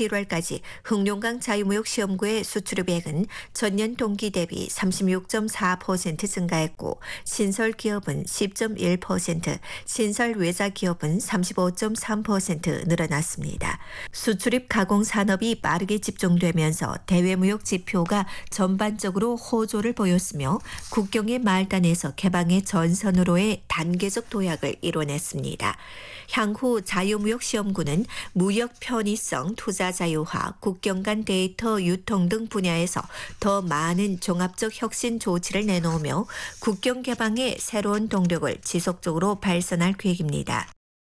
7월까지 흑룡강 자유무역시험구의 수출입액은 전년 동기 대비 36.4% 증가했고 신설기업은 10.1%, 신설외자기업은 35.3% 늘어났습니다. 수출입 가공산업이 빠르게 집중되면서 대외무역 지표가 전반적으로 호조를 보였으며 국경의 말단에서 개방의 전선으로의 단계적 도약을 이뤄냈습니다. 향후 자유무역시험구는 무역 편의성, 투자 자유화, 국경 간 데이터 유통 등 분야에서 더 많은 종합적 혁신 조치를 내놓으며 국경 개방의 새로운 동력을 지속적으로 발산할 계획입니다.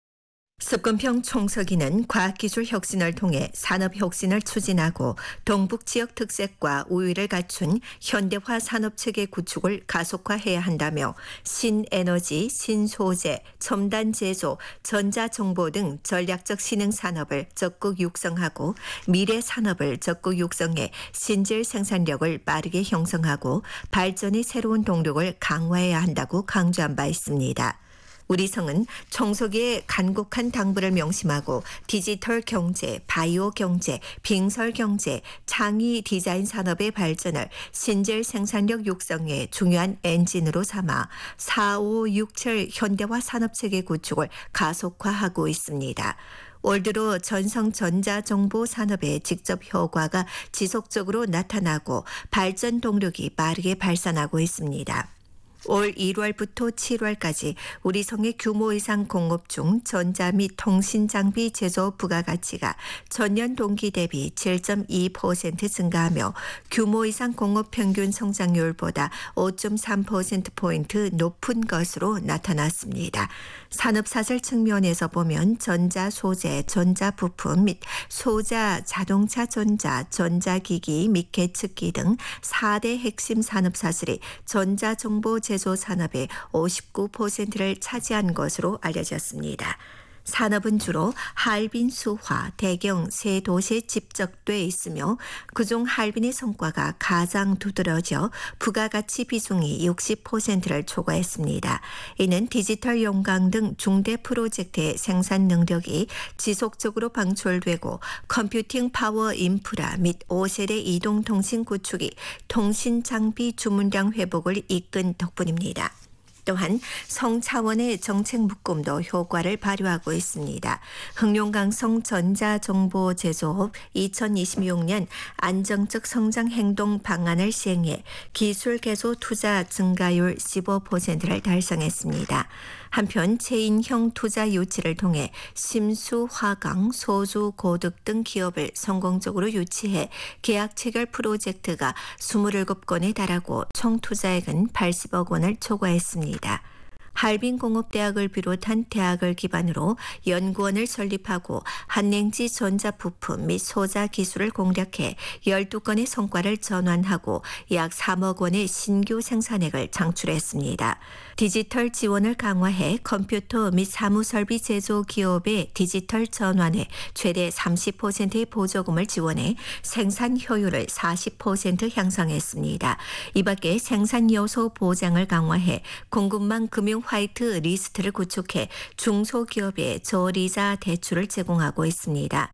습근평 총서기는 과학기술 혁신을 통해 산업혁신을 추진하고 동북지역 특색과 우위를 갖춘 현대화 산업체계 구축을 가속화해야 한다며 신에너지, 신소재, 첨단 제조, 전자정보 등 전략적 신흥산업을 적극 육성하고 미래 산업을 적극 육성해 신질 생산력을 빠르게 형성하고 발전의 새로운 동력을 강화해야 한다고 강조한 바 있습니다. 우리 성은 총서기의 간곡한 당부를 명심하고 디지털 경제, 바이오 경제, 빙설 경제, 창의 디자인 산업의 발전을 신질 생산력 육성의 중요한 엔진으로 삼아 4567 현대화 산업체계 구축을 가속화하고 있습니다. 올 들어 전성 전자정보 산업의 직접 효과가 지속적으로 나타나고 발전 동력이 빠르게 발산하고 있습니다. 올 1월부터 7월까지 우리 성의 규모 이상 공업 중 전자 및 통신 장비 제조 부가가치가 전년 동기 대비 7.2% 증가하며 규모 이상 공업 평균 성장률보다 5.3%포인트 높은 것으로 나타났습니다. 산업사설 측면에서 보면 전자 소재, 전자 부품 및 소자, 자동차 전자, 전자기기 및 계측기 등 4대 핵심 산업사설이 전자정보 제조 산업의 59%를 차지한 것으로 알려졌습니다. 산업은 주로 할빈, 수화, 대경 세 도시에 집적돼 있으며 그중 할빈의 성과가 가장 두드러져 부가가치 비중이 60%를 초과했습니다. 이는 디지털 용광 등 중대 프로젝트의 생산 능력이 지속적으로 방출되고 컴퓨팅 파워 인프라 및 5세대 이동통신 구축이 통신 장비 주문량 회복을 이끈 덕분입니다. 또한 성 차원의 정책 묶음도 효과를 발휘하고 있습니다. 흑룡강성 전자정보제조업 2026년 안정적 성장 행동 방안을 시행해 기술 개소 투자 증가율 15%를 달성했습니다. 한편 체인형 투자 유치를 통해 심수, 화강, 소주, 고득 등 기업을 성공적으로 유치해 계약 체결 프로젝트가 27건에 달하고 총 투자액은 80억 원을 초과했습니다. 할빈공업대학을 비롯한 대학을 기반으로 연구원을 설립하고 한냉지 전자부품 및 소자 기술을 공략해 12건의 성과를 전환하고 약 3억 원의 신규 생산액을 창출했습니다. 디지털 지원을 강화해 컴퓨터 및 사무설비 제조 기업의 디지털 전환에 최대 30%의 보조금을 지원해 생산 효율을 40% 향상했습니다. 이 밖에 생산 요소 보장을 강화해 공급망 금융 화이트 리스트를 구축해 중소기업에 저리자 대출을 제공하고 있습니다.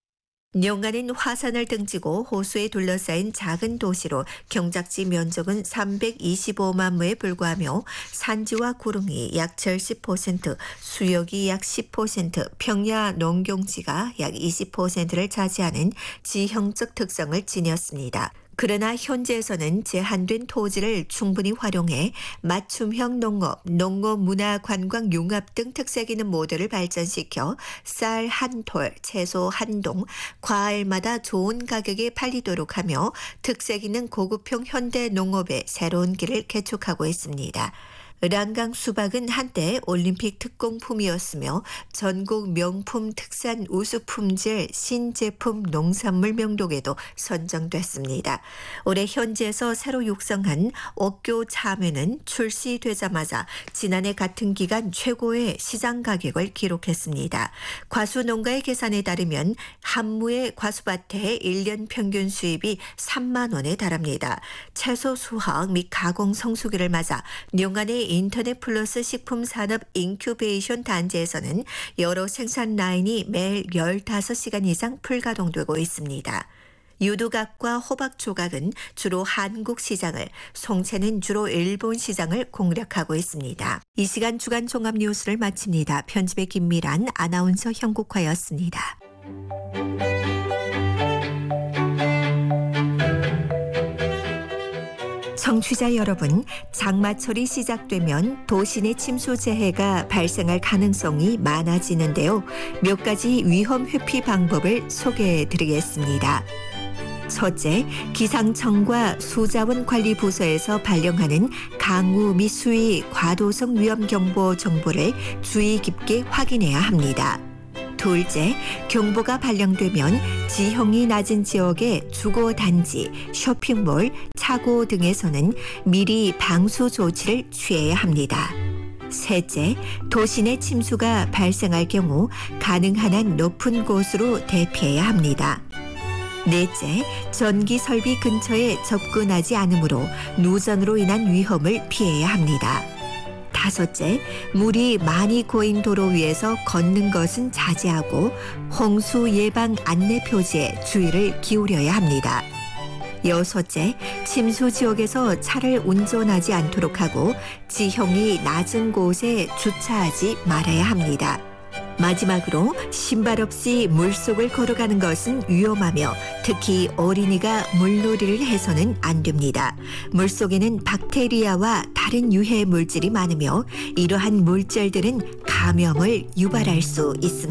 룡가는 화산을 등지고 호수에 둘러싸인 작은 도시로 경작지 면적은 325만 무에 불과하며 산지와 구릉이 약 70%, 수역이 약 10%, 평야 농경지가 약 20%를 차지하는 지형적 특성을 지녔습니다. 그러나 현재에서는 제한된 토지를 충분히 활용해 맞춤형 농업, 농업 문화 관광 융합 등 특색 있는 모델을 발전시켜 쌀 한 톨, 채소 한 동, 과일마다 좋은 가격에 팔리도록 하며 특색 있는 고급형 현대 농업의 새로운 길을 개척하고 있습니다. 란강 수박은 한때 올림픽 특공품이었으며 전국 명품 특산 우수 품질 신제품 농산물 명록에도 선정됐습니다. 올해 현지에서 새로 육성한 옥교 참외는 출시되자마자 지난해 같은 기간 최고의 시장 가격을 기록했습니다. 과수농가의 계산에 따르면 한 무의 과수밭의 1년 평균 수입이 3만 원에 달합니다. 채소 수확 및 가공 성수기를 맞아 룡안의 인터넷 플러스 식품 산업 인큐베이션 단지에서는 여러 생산 라인이 매일 15시간 이상 불가동되고 있습니다. 유두각과 호박 조각은 주로 한국 시장을, 송채는 주로 일본 시장을 공략하고 있습니다. 이 시간 주간 종합 뉴스를 마칩니다. 편집의 김미란, 아나운서 형국화였습니다. 청취자 여러분, 장마철이 시작되면 도시 내 침수 재해가 발생할 가능성이 많아지는데요. 몇 가지 위험 회피 방법을 소개해 드리겠습니다. 첫째, 기상청과 수자원관리부서에서 발령하는 강우 및 수위 과도성 위험경보 정보를 주의 깊게 확인해야 합니다. 둘째, 경보가 발령되면 지형이 낮은 지역의 주거단지, 쇼핑몰, 차고 등에서는 미리 방수 조치를 취해야 합니다. 셋째, 도시 내 침수가 발생할 경우 가능한 한 높은 곳으로 대피해야 합니다. 넷째, 전기 설비 근처에 접근하지 않으므로 누전으로 인한 위험을 피해야 합니다. 다섯째, 물이 많이 고인 도로 위에서 걷는 것은 자제하고 홍수 예방 안내 표지에 주의를 기울여야 합니다. 여섯째, 침수 지역에서 차를 운전하지 않도록 하고 지형이 낮은 곳에 주차하지 말아야 합니다. 마지막으로 신발 없이 물속을 걸어가는 것은 위험하며 특히 어린이가 물놀이를 해서는 안 됩니다. 물속에는 박테리아와 다른 유해 물질이 많으며 이러한 물질들은 감염을 유발할 수 있습니다.